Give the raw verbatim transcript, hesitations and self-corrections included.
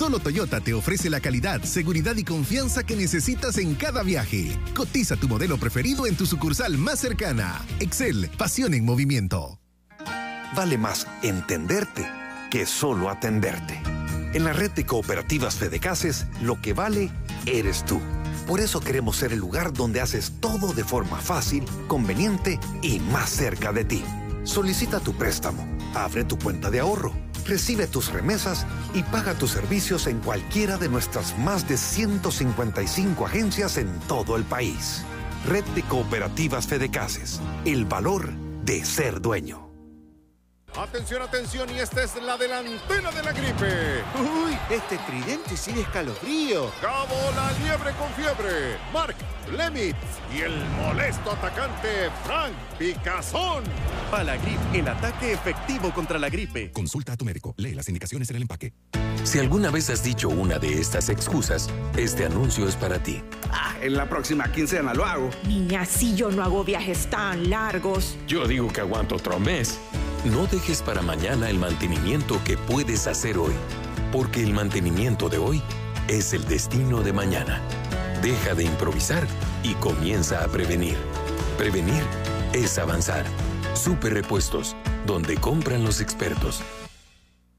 Solo Toyota te ofrece la calidad, seguridad y confianza que necesitas en cada viaje. Cotiza tu modelo preferido en tu sucursal más cercana. Excel, pasión en movimiento. Vale más entenderte que solo atenderte. En la red de cooperativas Fedecases, lo que vale eres tú. Por eso queremos ser el lugar donde haces todo de forma fácil, conveniente y más cerca de ti. Solicita tu préstamo, abre tu cuenta de ahorro, recibe tus remesas y paga tus servicios en cualquiera de nuestras más de ciento cincuenta y cinco agencias en todo el país. Red de Cooperativas Fedecases. El valor de ser dueño. Atención, atención, y esta es la delantera de la gripe. Uy, este tridente sin escalofrío. Cabo la liebre con fiebre, Mark Lemitz y el molesto atacante Frank Picazón. Palagrip, el ataque efectivo contra la gripe. Consulta a tu médico, lee las indicaciones en el empaque. Si alguna vez has dicho una de estas excusas, este anuncio es para ti. Ah, en la próxima quincena lo hago. Niña, si yo no hago viajes tan largos. Yo digo que aguanto otro mes. No dejes para mañana el mantenimiento que puedes hacer hoy, porque el mantenimiento de hoy es el destino de mañana. Deja de improvisar y comienza a prevenir. Prevenir es avanzar. Super Repuestos, donde compran los expertos.